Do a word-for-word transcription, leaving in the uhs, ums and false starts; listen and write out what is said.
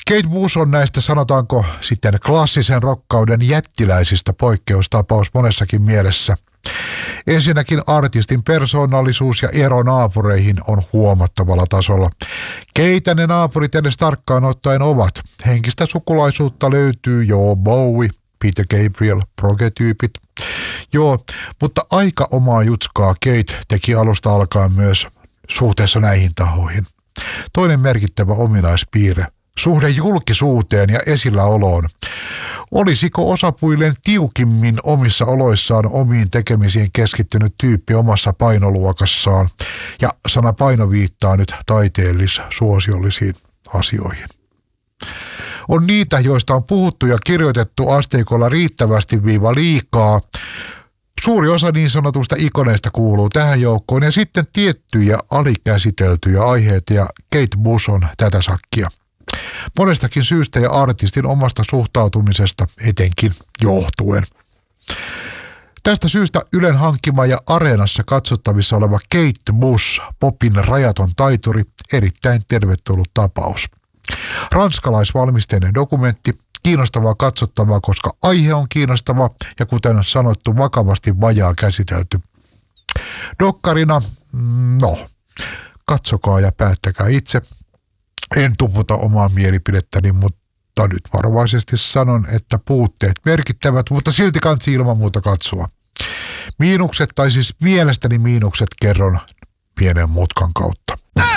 Kate Bush on näistä, sanotaanko sitten klassisen rokkauden jättiläisistä poikkeustapaus monessakin mielessä. Ensinnäkin artistin persoonallisuus ja ero naapureihin on huomattavalla tasolla. Keitä ne naapurit edes tarkkaan ottaen ovat? Henkistä sukulaisuutta löytyy, joo, Bowie, Peter Gabriel, progetyypit. Joo, mutta aika omaa jutskaa Kate teki alusta alkaen myös suhteessa näihin tahoihin. Toinen merkittävä ominaispiirre, suhde julkisuuteen ja esilläoloon. Olisiko osapuilleen tiukimmin omissa oloissaan omiin tekemisiin keskittynyt tyyppi omassa painoluokassaan, ja sana paino viittaa nyt taiteellis-suosiollisiin asioihin. On niitä, joista on puhuttu ja kirjoitettu asteikolla riittävästi viiva liikaa. Suuri osa niin sanotusta ikoneista kuuluu tähän joukkoon ja sitten tiettyjä alikäsiteltyjä aiheita, ja Kate Bush on tätä sakkia. Monestakin syystä ja artistin omasta suhtautumisesta etenkin johtuen. Tästä syystä Ylen hankkima ja Areenassa katsottavissa oleva Kate Bush, popin rajaton taituri, erittäin tervetullut tapaus. Ranskalaisvalmisteinen dokumentti, kiinnostavaa katsottavaa, koska aihe on kiinnostava ja kuten sanottu, vakavasti vajaa käsitelty. Dokkarina, no, katsokaa ja päättäkää itse. En tuputa omaa mielipidettäni, mutta nyt varovaisesti sanon, että puutteet merkittävät, mutta silti kansi ilman muuta katsoa. Miinukset, tai siis mielestäni miinukset, kerron pienen mutkan kautta.